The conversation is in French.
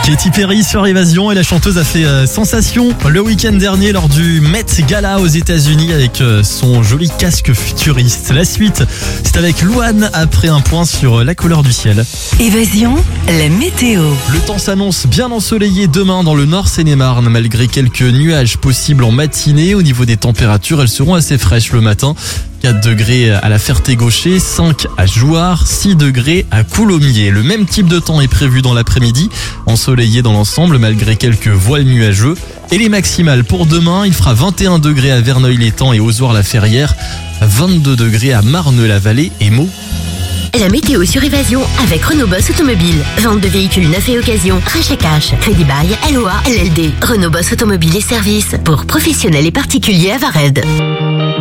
Katy Perry sur Évasion et la chanteuse a fait sensation le week-end dernier lors du Met Gala aux États-Unis avec son joli casque futuriste. La suite, c'est avec Louane après un point sur la couleur du ciel. Évasion, la météo. Le temps s'annonce bien ensoleillé demain dans le Nord Seine-et-Marne malgré quelques nuages possibles en matinée. Au niveau des températures, elles seront assez fraîches le matin. 4 degrés à la Ferté-Gaucher, 5 à Jouarre, 6 degrés à Coulommiers. Le même type de temps est prévu dans l'après-midi, ensoleillé dans l'ensemble malgré quelques voiles nuageux. Et les maximales pour demain, il fera 21 degrés à Verneuil-l'Étang et Ozoir-la-Ferrière, 22 degrés à Marne-la-Vallée et Meaux. La météo sur Évasion avec Renault Boss Automobile. Vente de véhicules neufs et occasion, rachat cash, crédit bail, LOA, LLD. Renault Boss Automobile et services pour professionnels et particuliers à Vared.